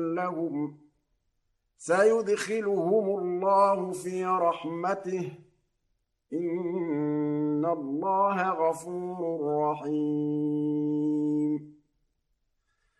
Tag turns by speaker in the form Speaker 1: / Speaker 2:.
Speaker 1: لهم سيدخلهم الله في رحمته إن الله غفور رحيم